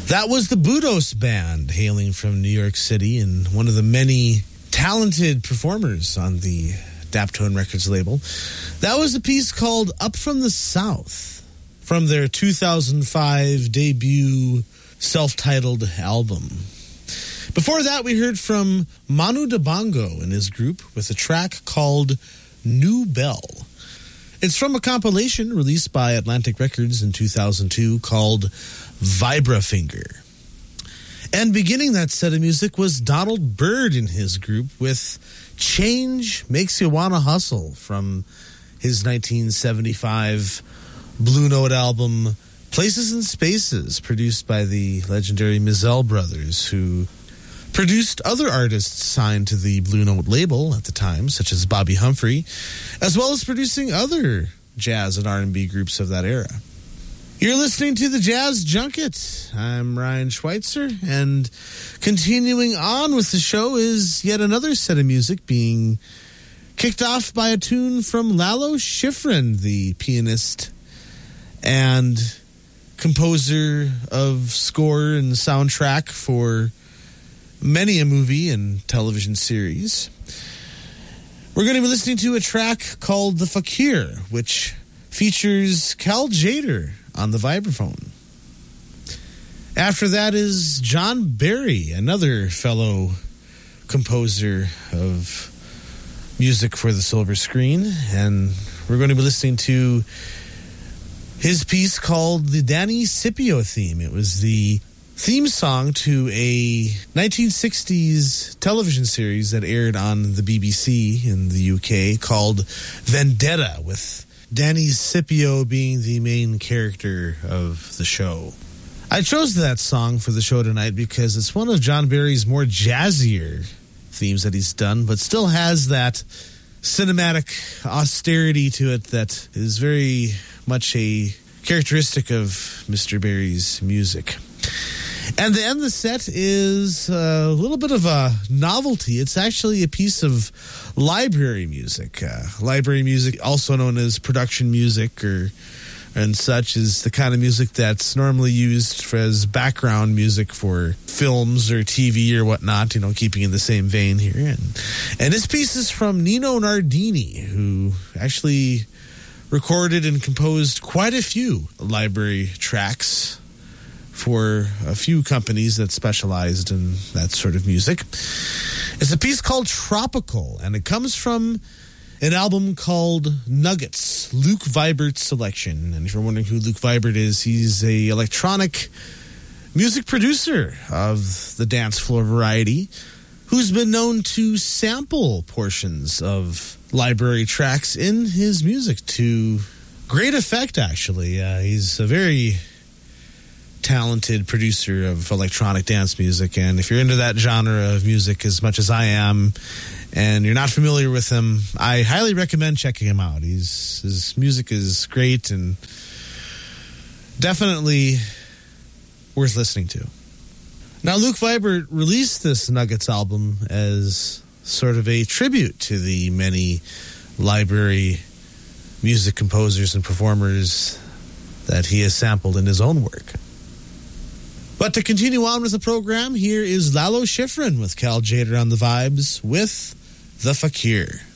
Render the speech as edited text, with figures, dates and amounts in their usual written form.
That was the Budos Band, hailing from New York City and one of the many talented performers on the Daptone Records label. That was a piece called Up From the South from their 2005 debut self-titled album. Before that, we heard from Manu Dibango and his group with a track called New Bell. It's from a compilation released by Atlantic Records in 2002 called Vibrafinger. And beginning that set of music was Donald Byrd and his group with Change Makes You Wanna Hustle from his 1975 Blue Note album Places and Spaces, produced by the legendary Mizell brothers, who produced other artists signed to the Blue Note label at the time, such as Bobby Humphrey, as well as producing other jazz and R&B groups of that era. You're listening to the Jazz Junket. I'm Ryan Schweitzer, and continuing on with the show is yet another set of music being kicked off by a tune from Lalo Schifrin, the pianist and composer of score and soundtrack for many a movie and television series. We're going to be listening to a track called The Fakir, which features Cal Tjader on the vibraphone. After that is John Barry, another fellow composer of music for the silver screen, and we're going to be listening to his piece called the Danny Scipio theme. It was the theme song to a 1960s television series that aired on the BBC in the UK called Vendetta, with Danny Scipio being the main character of the show. I chose that song for the show tonight because it's one of John Barry's more jazzier themes that he's done, but still has that cinematic austerity to it that is very much a characteristic of Mr. Barry's music. And to end the set is a little bit of a novelty. It's actually a piece of library music. Library music, also known as production music and such, is the kind of music that's normally used as background music for films or TV or whatnot, keeping in the same vein here. And this piece is from Nino Nardini, who actually recorded and composed quite a few library tracks for a few companies that specialized in that sort of music. It's a piece called Tropical, and it comes from an album called Nuggets, Luke Vibert's selection. And if you're wondering who Luke Vibert is, he's a electronic music producer of the dance floor variety who's been known to sample portions of library tracks in his music to great effect, actually. He's a very talented producer of electronic dance music, and if you're into that genre of music as much as I am and you're not familiar with him, I highly recommend checking him out. His music is great and definitely worth listening to. Now, Luke Vibert released this Nuggets album as sort of a tribute to the many library music composers and performers that he has sampled in his own work. But to continue on with the program, here is Lalo Schifrin with Cal Tjader on the vibes with The Fakir.